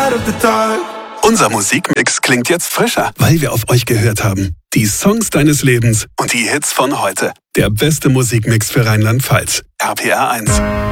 side of the dark. Unser Musikmix klingt jetzt frischer, weil wir auf euch gehört haben. Die Songs deines Lebens und die Hits von heute. Der beste Musikmix für Rheinland-Pfalz. RPR 1.